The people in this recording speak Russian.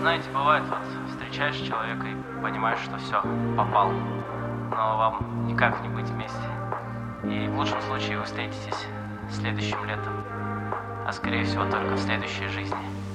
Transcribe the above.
Знаете, бывает, вот встречаешь человека и понимаешь, что все, попал. Но вам никак не быть вместе. И в лучшем случае вы встретитесь следующим летом. А скорее всего только в следующей жизни.